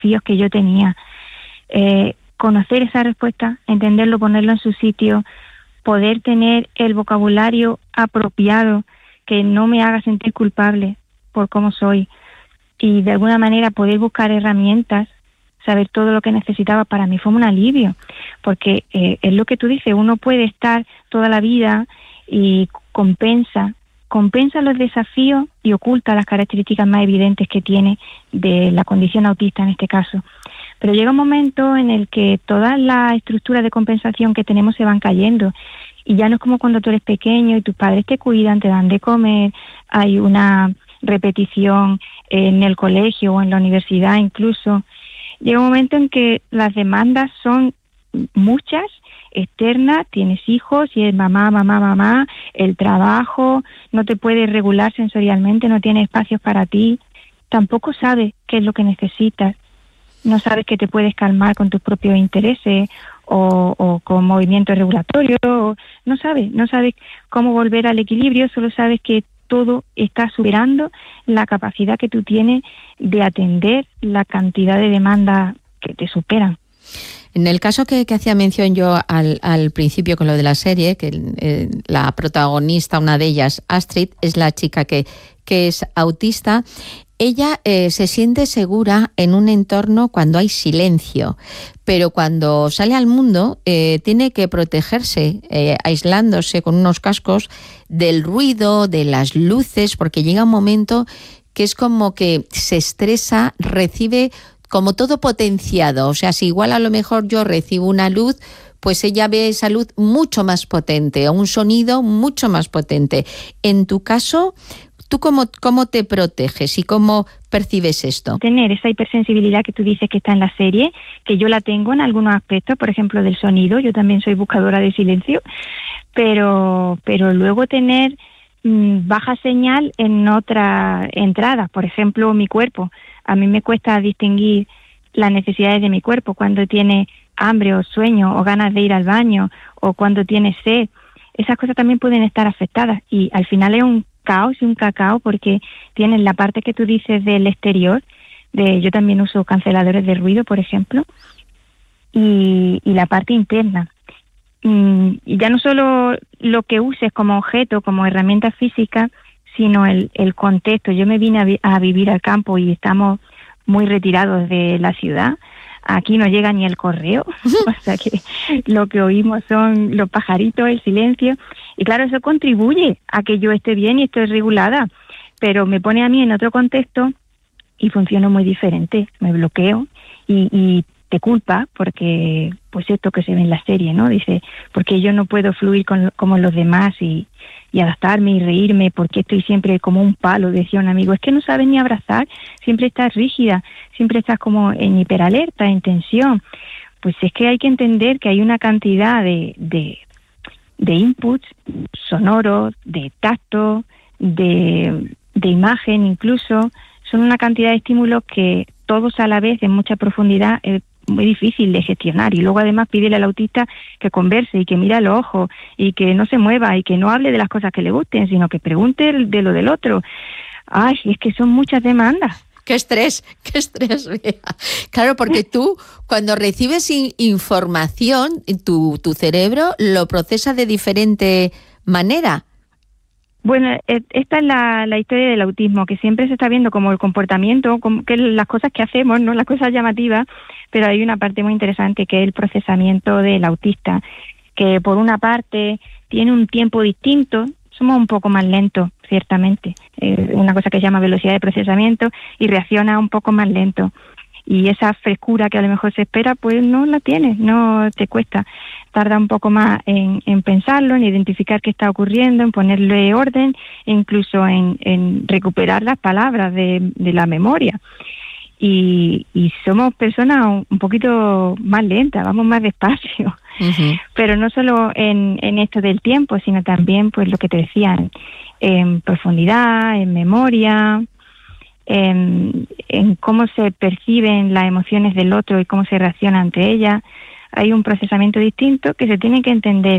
desafíos que yo tenía. Conocer esa respuesta, entenderlo, ponerlo en su sitio, poder tener el vocabulario apropiado que no me haga sentir culpable por cómo soy, y de alguna manera poder buscar herramientas, saber todo lo que necesitaba, para mí fue un alivio, porque es lo que tú dices, uno puede estar toda la vida y compensa los desafíos y oculta las características más evidentes que tiene de la condición autista en este caso. Pero llega un momento en el que todas las estructuras de compensación que tenemos se van cayendo, y ya no es como cuando tú eres pequeño y tus padres te cuidan, te dan de comer, hay una repetición en el colegio o en la universidad incluso. Llega un momento en que las demandas son muchas, externas, tienes hijos y es mamá, el trabajo, no te puedes regular sensorialmente, no tienes espacios para ti, tampoco sabes qué es lo que necesitas, no sabes que te puedes calmar con tus propios intereses o con movimientos regulatorios, no sabes cómo volver al equilibrio, solo sabes que todo está superando la capacidad que tú tienes de atender la cantidad de demandas que te superan. En el caso que hacía mención yo al principio con lo de la serie, que la protagonista, una de ellas, Astrid, es la chica que es autista. Ella se siente segura en un entorno cuando hay silencio, pero cuando sale al mundo tiene que protegerse, aislándose con unos cascos del ruido, de las luces, porque llega un momento que es como que se estresa, recibe como todo potenciado. O sea, si igual a lo mejor yo recibo una luz, pues ella ve esa luz mucho más potente, o un sonido mucho más potente. En tu caso, ¿tú cómo te proteges y cómo percibes esto? Tener esa hipersensibilidad que tú dices que está en la serie, que yo la tengo en algunos aspectos, por ejemplo, del sonido. Yo también soy buscadora de silencio, pero luego tener baja señal en otras entradas. Por ejemplo, mi cuerpo. A mí me cuesta distinguir las necesidades de mi cuerpo cuando tiene hambre o sueño o ganas de ir al baño o cuando tiene sed. Esas cosas también pueden estar afectadas, y al final es un caos y un cacao, porque tienes la parte que tú dices del exterior, yo también uso canceladores de ruido, por ejemplo, y la parte interna. Y ya no solo lo que uses como objeto, como herramienta física, sino el contexto. Yo me vine a vivir al campo y estamos muy retirados de la ciudad. Aquí no llega ni el correo, o sea que lo que oímos son los pajaritos, el silencio, y claro, eso contribuye a que yo esté bien y esté regulada, pero me pone a mí en otro contexto y funciono muy diferente, me bloqueo y te culpa porque, pues esto que se ve en la serie, ¿no? Dice, porque yo no puedo fluir como los demás y adaptarme y reírme, porque estoy siempre como un palo, decía un amigo, es que no sabes ni abrazar, siempre estás rígida, siempre estás como en hiperalerta, en tensión. Pues es que hay que entender que hay una cantidad de inputs sonoros, de tacto, de imagen incluso, son una cantidad de estímulos que todos a la vez en mucha profundidad es muy difícil de gestionar, y luego además pídele al autista que converse y que mire a los ojos y que no se mueva y que no hable de las cosas que le gusten, sino que pregunte de lo del otro. Ay, es que son muchas demandas. ¡Qué estrés! Claro, porque tú cuando recibes información, tu cerebro lo procesa de diferente manera. Bueno, esta es la historia del autismo, que siempre se está viendo como el comportamiento, como que las cosas que hacemos, no las cosas llamativas, pero hay una parte muy interesante que es el procesamiento del autista, que por una parte tiene un tiempo distinto, somos un poco más lentos, ciertamente, una cosa que se llama velocidad de procesamiento, y reacciona un poco más lento. Y esa frescura que a lo mejor se espera, pues no la tienes, no te cuesta. Tarda un poco más en pensarlo, en identificar qué está ocurriendo, en ponerle orden, e incluso en recuperar las palabras de la memoria. Y somos personas un poquito más lentas, vamos más despacio. Uh-huh. Pero no solo en esto del tiempo, sino también, pues lo que te decía, en profundidad, en memoria, en cómo se perciben las emociones del otro y cómo se reacciona ante ellas. Hay un procesamiento distinto que se tiene que entender